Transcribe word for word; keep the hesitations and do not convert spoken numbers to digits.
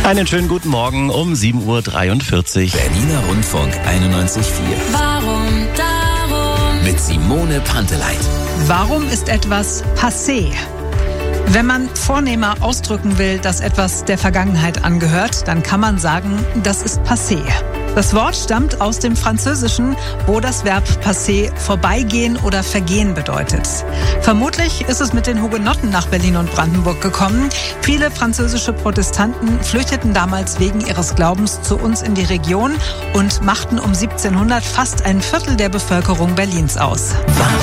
Einen schönen guten Morgen um sieben Uhr dreiundvierzig. Berliner Rundfunk einundneunzig Komma vier. Warum, darum. Mit Simone Panteleit. Warum ist etwas passé? Wenn man vornehmer ausdrücken will, dass etwas der Vergangenheit angehört, dann kann man sagen, das ist passé. Das Wort stammt aus dem Französischen, wo das Verb passé vorbeigehen oder vergehen bedeutet. Vermutlich ist es mit den Hugenotten nach Berlin und Brandenburg gekommen. Viele französische Protestanten flüchteten damals wegen ihres Glaubens zu uns in die Region und machten um siebzehnhundert fast ein Viertel der Bevölkerung Berlins aus. Warum?